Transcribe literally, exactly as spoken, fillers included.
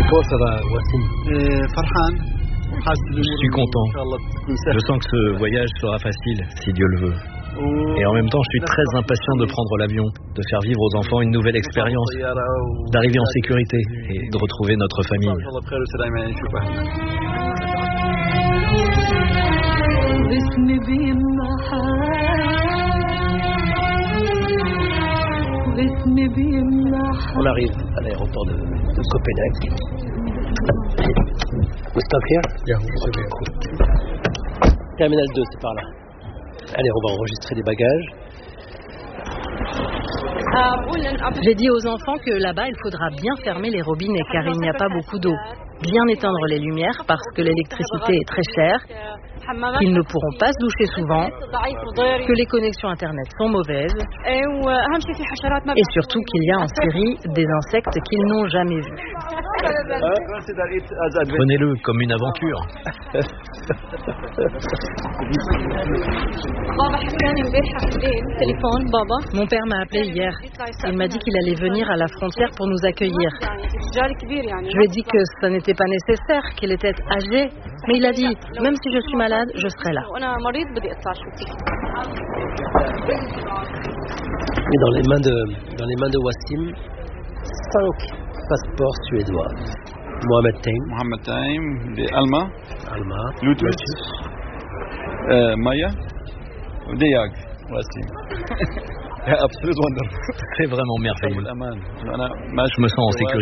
Comment ça va, Wassim? Je suis content. Je sens que ce voyage sera facile, si Dieu le veut. Et en même temps, je suis très impatient de prendre l'avion, de faire vivre aux enfants une nouvelle expérience, d'arriver en sécurité et de retrouver notre famille. On arrive à l'aéroport de, de Copenhague. We stop here? Yeah, okay, cool. Terminal deux, c'est par là. Allez, on va enregistrer des bagages. J'ai dit aux enfants que là-bas, il faudra bien fermer les robinets car il n'y a pas beaucoup d'eau. Bien éteindre les lumières parce que l'électricité est très chère, qu'ils ne pourront pas se doucher souvent, que les connexions Internet sont mauvaises et surtout qu'il y a en Syrie des insectes qu'ils n'ont jamais vus. Prenez-le comme une aventure. Mon père m'a appelé hier. Il m'a dit qu'il allait venir à la frontière pour nous accueillir. Je lui ai dit que ça n'était pas nécessaire, qu'il était âgé, mais il a dit, même si je suis malade, je serai là. Et dans les mains de, dans les mains de Wassim, cinq passeports suédois. Mohamed Taim. Mohamed Taim, de Alma. Alma. Lotus. Euh, Maya. Deyag. Wassim. Absolute wonder. C'est vraiment merveilleux. Je me sens en sécurité.